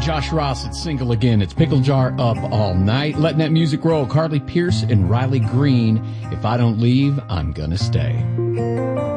Josh Ross, it's single again. It's Pickle Jar Up All Night. Letting that music roll. Carly Pearce and Riley Green. If I don't leave, I'm gonna stay.